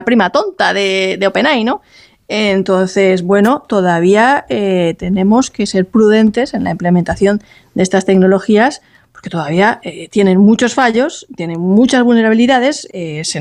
prima tonta de OpenAI, ¿no? Entonces, bueno, todavía tenemos que ser prudentes en la implementación de estas tecnologías porque todavía tienen muchos fallos, tienen muchas vulnerabilidades, se